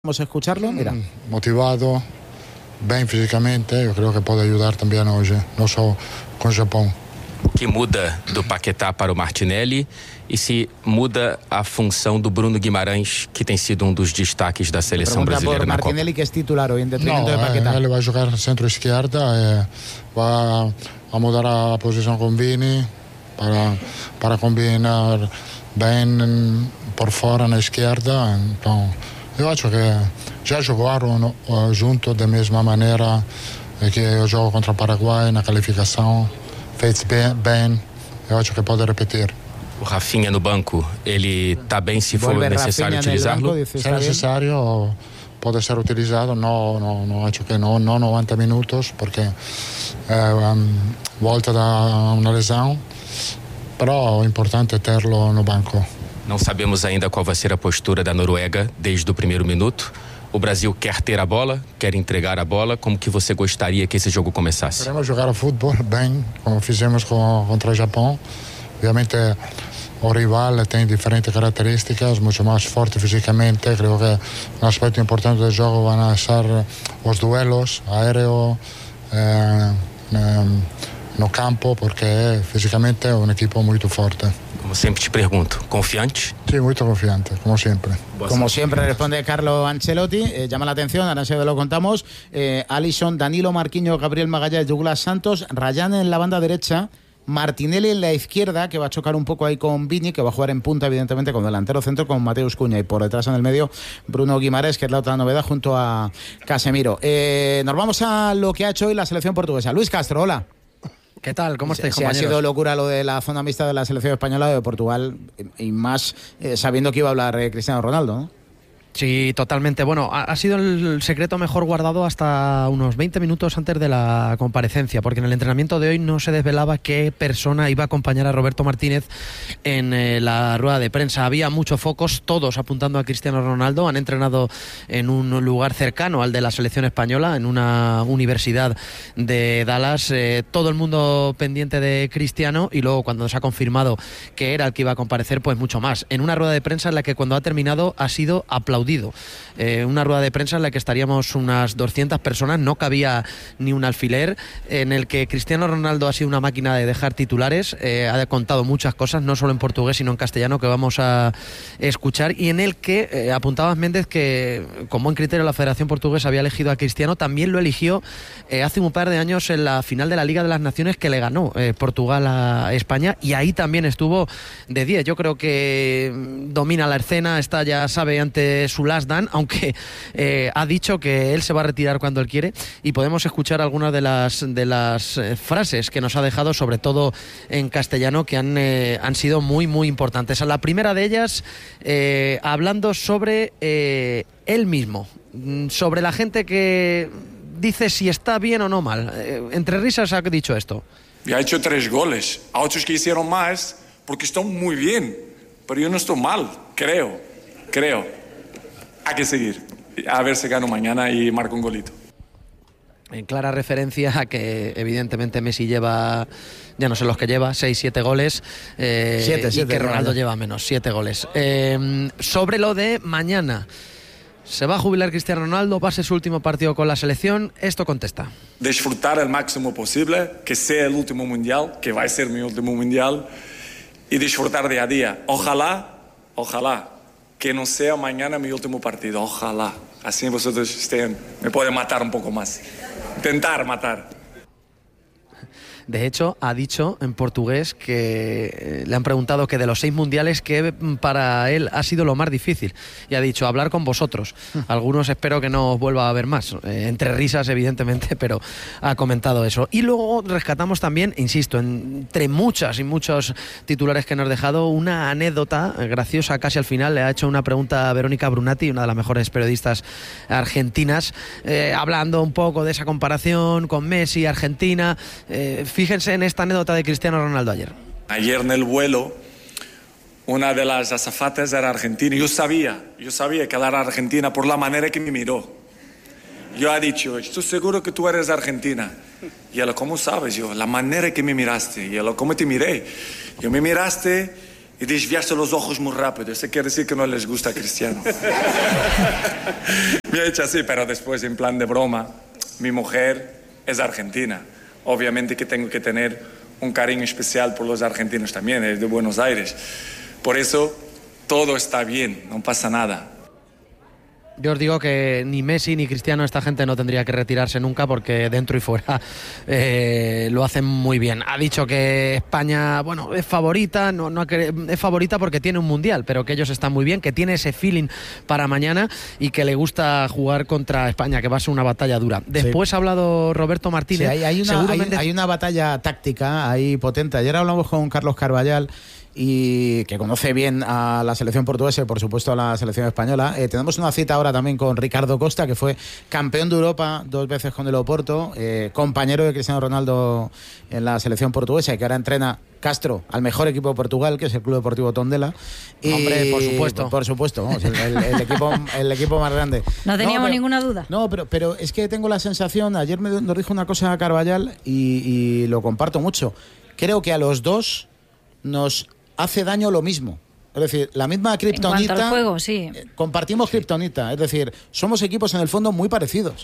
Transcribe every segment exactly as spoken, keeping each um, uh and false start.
Vamos a escucharlo, mira. Motivado, bem fisicamente, eu creio que pode ajudar também hoje, não só com o Japão. O que muda do Paquetá para o Martinelli e se muda a função do Bruno Guimarães, que tem sido um dos destaques da seleção brasileira na Copa? Martinelli, que é titular hoje, em detrimento Não, de Paquetá. Ele vai jogar centro-esquerda, e vai a mudar a posição com Vini para, para combinar bem por fora na esquerda. Então, eu acho que já jogaram uh, junto da mesma maneira que eu jogo contra o Paraguai na qualificação, fez bem, bem, eu acho que pode repetir. O Rafinha no banco, ele está bem se for necessário utilizá-lo? Se é necessário, pode ser utilizado, não, não, não acho que não, não noventa minutos, porque é um, volta da uma lesão, però o importante é tê-lo no banco. Não sabemos ainda qual vai ser a postura da Noruega desde o primeiro minuto. O Brasil quer ter a bola, quer entregar a bola. Como que você gostaria que esse jogo começasse? Queremos jogar a futebol bem, como fizemos com, contra o Japão. Obviamente o rival tem diferentes características, muito mais forte fisicamente. Creio que um aspecto importante do jogo vão ser os duelos aéreos eh, no campo, porque fisicamente é um equipo muito forte. Como sempre te pergunto, confiante? Sí, muy confiante, como siempre. Como siempre responde Carlo Ancelotti, eh, llama la atención, ahora enseguida lo contamos, eh, Alisson, Danilo, Marquinhos, Gabriel Magalhães, Douglas Santos, Ryan en la banda derecha, Martinelli en la izquierda, que va a chocar un poco ahí con Vini, que va a jugar en punta, evidentemente, con delantero centro, con Mateus Cunha, y por detrás en el medio, Bruno Guimarães, que es la otra novedad, junto a Casemiro. Eh, nos vamos a lo que ha hecho hoy la selección portuguesa. Luis Castro, hola. ¿Qué tal? ¿Cómo estáis, sí, compañeros? Ha sido locura lo de la zona mixta de la selección española de Portugal, y más eh, sabiendo que iba a hablar eh, Cristiano Ronaldo, ¿no? Sí, totalmente. Bueno, ha, ha sido el secreto mejor guardado hasta unos veinte minutos antes de la comparecencia, porque en el entrenamiento de hoy no se desvelaba qué persona iba a acompañar a Roberto Martínez en eh, la rueda de prensa. Había muchos focos, todos apuntando a Cristiano Ronaldo. Han entrenado en un lugar cercano al de la selección española, en una universidad de Dallas. Eh, todo el mundo pendiente de Cristiano, y luego cuando se ha confirmado que era el que iba a comparecer, pues mucho más. En una rueda de prensa en la que cuando ha terminado ha sido aplaudido. Eh, una rueda de prensa en la que estaríamos unas doscientas personas, no cabía ni un alfiler, en el que Cristiano Ronaldo ha sido una máquina de dejar titulares, eh, ha contado muchas cosas, no solo en portugués sino en castellano, que vamos a escuchar, y en el que eh, apuntabas, Méndez, que con buen criterio la Federación Portuguesa había elegido a Cristiano. También lo eligió eh, hace un par de años en la final de la Liga de las Naciones, que le ganó eh, Portugal a España, y ahí también estuvo de diez. Yo creo que domina la escena, está, ya sabe, ante su last dance, aunque eh, ha dicho que él se va a retirar cuando él quiere, y podemos escuchar algunas de las de las eh, frases que nos ha dejado, sobre todo en castellano, que han, eh, han sido muy muy importantes. La primera de ellas, eh, hablando sobre eh, él mismo, sobre la gente que dice si está bien o no mal. Eh, entre risas ha dicho esto. Ya he hecho tres goles, a otros que hicieron más porque están muy bien, pero yo no estoy mal, creo, creo. Hay que seguir, a ver si gano mañana y marco un golito. En clara referencia a que evidentemente Messi lleva, ya no sé los que lleva, seis, siete goles, eh, siete, y siete, que Ronaldo no, lleva menos, siete goles. Eh, sobre lo de mañana, ¿se va a jubilar Cristiano Ronaldo? ¿Va a ser su último partido con la selección? Esto contesta. Disfrutar el máximo posible, que sea el último mundial, que va a ser mi último mundial, y disfrutar día a día. Ojalá, ojalá, que no sea mañana mi último partido, ojalá. Así vosotros estén, me pueden matar un poco más. Intentar matar. De hecho, ha dicho en portugués que le han preguntado que de los seis mundiales, que para él ha sido lo más difícil, y ha dicho hablar con vosotros. Algunos espero que no os vuelva a ver más, eh, entre risas evidentemente, pero ha comentado eso. Y luego rescatamos también, insisto, entre muchas y muchos titulares que nos ha dejado, una anécdota graciosa casi al final. Le ha hecho una pregunta a Verónica Brunati, una de las mejores periodistas argentinas, eh, hablando un poco de esa comparación con Messi, Argentina. eh, Fíjense en esta anécdota de Cristiano Ronaldo ayer. Ayer en el vuelo, una de las azafatas era argentina. Yo sabía, yo sabía que era argentina por la manera que me miró. Yo he dicho, estoy seguro que tú eres argentina. Y ella, ¿cómo sabes? Yo, la manera que me miraste. Y ella, ¿cómo te miré? Yo me miraste y desviarse los ojos muy rápido. Eso quiere decir que no les gusta a Cristiano. Me ha hecho así, pero después, en plan de broma, mi mujer es argentina. Obviamente que tengo que tener un cariño especial por los argentinos también, es de Buenos Aires. Por eso, todo está bien, no pasa nada. Yo os digo que ni Messi ni Cristiano, esta gente no tendría que retirarse nunca porque dentro y fuera eh, lo hacen muy bien. Ha dicho que España, bueno, es favorita, no, no es favorita porque tiene un mundial, pero que ellos están muy bien, que tiene ese feeling para mañana y que le gusta jugar contra España, que va a ser una batalla dura. Después sí. ha hablado Roberto Martínez. Sí, hay, hay, una, seguramente... hay, hay una batalla táctica ahí potente. Ayer hablamos con Carlos Carballal, y que conoce bien a la selección portuguesa y por supuesto a la selección española. Eh, tenemos una cita ahora también con Ricardo Costa, que fue campeón de Europa dos veces con el Oporto, eh, compañero de Cristiano Ronaldo en la selección portuguesa y que ahora entrena Castro al mejor equipo de Portugal, que es el Club Deportivo Tondela. Y, hombre, por supuesto. Por supuesto, vamos, el, el, el, equipo, el equipo más grande. No teníamos no, pero, ninguna duda. No, pero, pero es que tengo la sensación, ayer me, nos dijo una cosa a Carballal y, y lo comparto mucho. Creo que a los dos nos hace daño lo mismo. Es decir, la misma kriptonita. En cuanto al juego, sí. Compartimos kriptonita. Es decir, somos equipos en el fondo muy parecidos.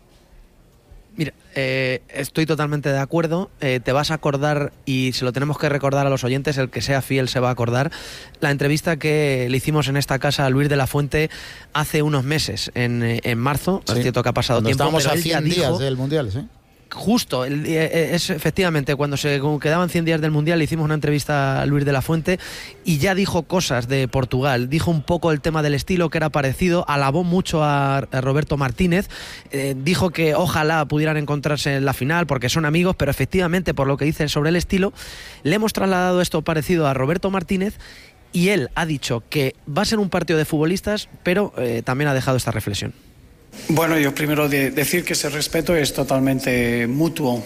Mira, eh, estoy totalmente de acuerdo. Eh, te vas a acordar, y se lo tenemos que recordar a los oyentes, el que sea fiel se va a acordar, la entrevista que le hicimos en esta casa a Luis de la Fuente hace unos meses, en, en marzo. Sí. Es cierto que ha pasado Cuando tiempo. Estábamos pero a cien días dijo, del Mundial, ¿sí? Justo, es efectivamente cuando se quedaban cien días del Mundial le hicimos una entrevista a Luis de la Fuente y ya dijo cosas de Portugal, dijo un poco el tema del estilo que era parecido, alabó mucho a, a Roberto Martínez, eh, dijo que ojalá pudieran encontrarse en la final porque son amigos, pero efectivamente por lo que dice sobre el estilo, le hemos trasladado esto parecido a Roberto Martínez y él ha dicho que va a ser un partido de futbolistas, pero eh, también ha dejado esta reflexión. Bueno, yo primero de decir que ese respeto es totalmente mutuo.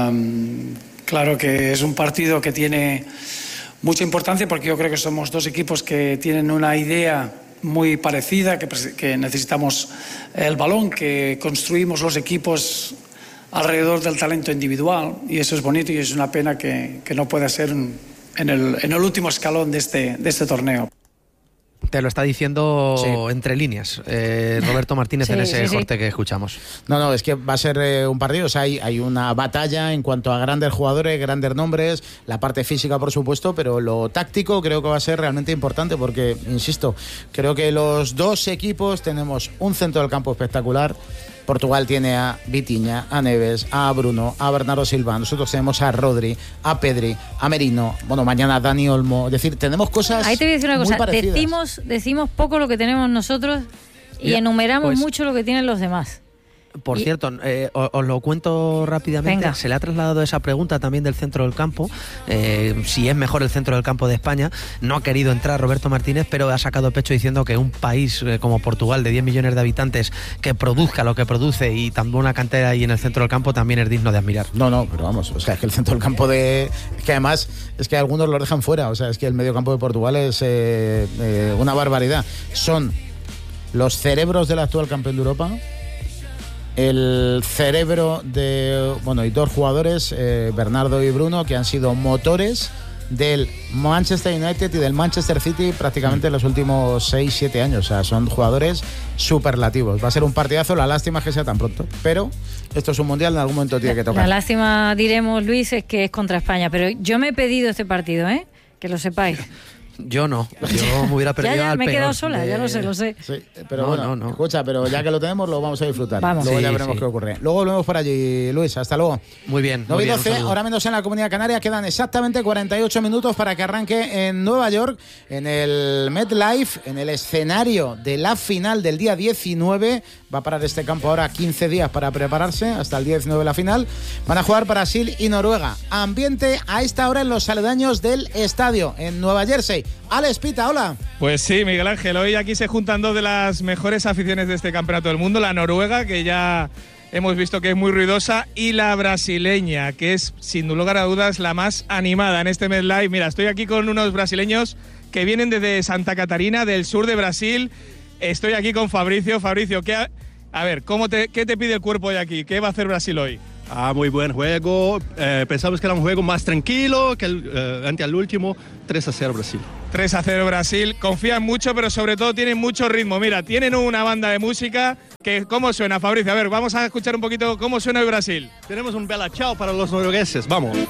Um, claro que es un partido que tiene mucha importancia porque yo creo que somos dos equipos que tienen una idea muy parecida, que, que necesitamos el balón, que construimos los equipos alrededor del talento individual y eso es bonito y es una pena que, que no pueda ser en el, en el último escalón de este, de este torneo. Te lo está diciendo sí. entre líneas eh, Roberto Martínez sí, en ese sí, corte sí. que escuchamos. No, no, es que va a ser eh, un partido, o sea, hay, hay una batalla en cuanto a grandes jugadores, grandes nombres, la parte física por supuesto, pero lo táctico creo que va a ser realmente importante porque, insisto, creo que los dos equipos tenemos un centro del campo espectacular. Portugal tiene a Vitinha, a Neves, a Bruno, a Bernardo Silva. Nosotros tenemos a Rodri, a Pedri, a Merino. Bueno, mañana a Dani Olmo. Es decir, tenemos cosas. Ahí te voy a decir una muy cosa. Parecidas. Decimos, decimos poco lo que tenemos nosotros y ya, enumeramos pues, mucho lo que tienen los demás. Por y... cierto, eh, os, os lo cuento rápidamente. Venga. Se le ha trasladado esa pregunta también del centro del campo, eh, si es mejor el centro del campo de España. No ha querido entrar Roberto Martínez, pero ha sacado pecho diciendo que un país eh, como Portugal de diez millones de habitantes que produzca lo que produce y también una cantera ahí en el centro del campo también es digno de admirar. No, no, pero vamos, o sea, es que el centro del campo de... Es que además, es que algunos lo dejan fuera, o sea, es que el medio campo de Portugal es eh, eh, una barbaridad. Son los cerebros del actual campeón de Europa, el cerebro de, bueno, y dos jugadores, eh, Bernardo y Bruno, que han sido motores del Manchester United y del Manchester City prácticamente en los últimos seis siete años. O sea, son jugadores superlativos. Va a ser un partidazo, la lástima es que sea tan pronto, pero esto es un mundial, en algún momento tiene que tocar. La lástima, diremos, Luis, es que es contra España, pero yo me he pedido este partido, ¿eh? Que lo sepáis. Yo no, yo me hubiera perdido ya, ya, al me he quedado peor sola, de... ya lo sé, lo sé. Sí, pero no, bueno, no, no. escucha, pero ya que lo tenemos lo vamos a disfrutar. Vamos. Luego sí, ya veremos sí. qué ocurre. Luego volvemos por allí, Luis, hasta luego. Muy bien. nueve y muy doce, bien, ahora menos en la Comunidad Canaria, quedan exactamente cuarenta y ocho minutos para que arranque en Nueva York, en el MetLife, en el escenario de la final del día diecinueve. Va a parar este campo ahora quince días para prepararse, hasta el día diecinueve de la final. Van a jugar Brasil y Noruega. Ambiente a esta hora en los aledaños del estadio, en Nueva Jersey. Alex Pita, hola. Pues sí, Miguel Ángel, hoy aquí se juntan dos de las mejores aficiones de este campeonato del mundo, la noruega, que ya hemos visto que es muy ruidosa, y la brasileña, que es sin lugar a dudas la más animada en este MetLife. Mira, estoy aquí con unos brasileños que vienen desde Santa Catarina, del sur de Brasil. Estoy aquí con Fabricio. Fabricio, ¿qué ha... a ver, ¿cómo te, ¿qué te pide el cuerpo hoy aquí? ¿Qué va a hacer Brasil hoy? Ah, muy buen juego. Eh, pensamos que era un juego más tranquilo que el, eh, ante el último. tres a cero Brasil. tres a cero Brasil. Confían mucho, pero sobre todo tienen mucho ritmo. Mira, tienen una banda de música que... ¿Cómo suena, Fabricio? A ver, vamos a escuchar un poquito cómo suena el Brasil. Tenemos un bella chao para los noruegueses. Vamos.